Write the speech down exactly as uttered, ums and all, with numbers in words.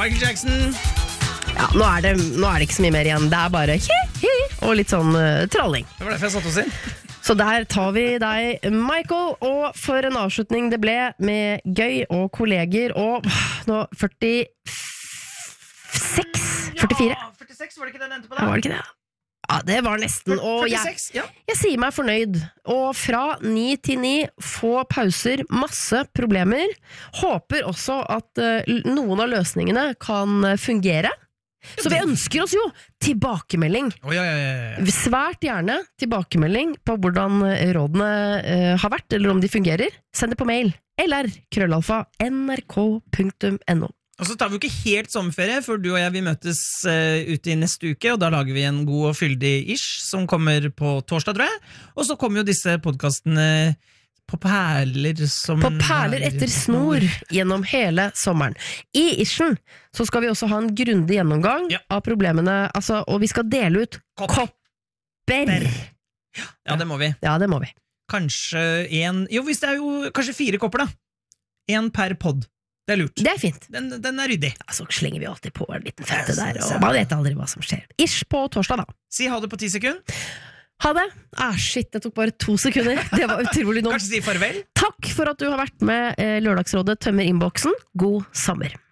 Michael Jackson. Ja, nå er, det, nå er det ikke så mye mer igjen. Det er bare hi, hi, og litt sånn uh, trolling. Det var derfor jeg satt oss inn. Så der tar vi deg, Michael, og for en avslutning det ble med gøy og kolleger, og nå førtiseks, førtifire. Ja, førtiseks, var det ikke det den endte på Ja, der? var det ikke det? Ja, det var nesten, og jeg, førtiseks, ja. jeg sier meg fornøyd. Og fra ni til ni, få pauser, masse problemer. Håper også at uh, noen av løsningene kan fungere. Så vi ønsker oss jo tilbakemelding. Oh, ja, ja, ja. Svært gjerne tilbakemelding på hvordan rådene uh, har vært, eller om de fungerer. Send det på mail. Eller krøllalfa nrk punktum no. Og så tar vi jo ikke helt sommerferie, for du og jeg vi møtes uh, ute i neste uke, og da lager vi en god og fyldig ish, som kommer på torsdag, tror jeg. Og så kommer jo disse podcastene på perler som... På perler etter snor gjennom hele sommeren. I ishen så skal vi også ha en grundig gjennomgang Ja. av problemene, altså, og vi skal dele ut Kopp. kopper. Ja, det må vi. Ja, det må vi. Kanskje en... Jo, hvis det er jo kanskje fire kopper da. En per podd. Det er lurt. Det er fint. Den, den er ryddig. Ja, så slenger vi alltid på en liten fette Ja, der, så- og man vet aldri hva som skjer. Ish på torsdag da. Si ha det på ti sekunder. Ha det. Ah, shit, det tok bare to sekunder. Det var utrolig nå. Kanskje si farvel. Takk for at du har vært med. Lørdagsrådet tømmer innboksen. God sommer.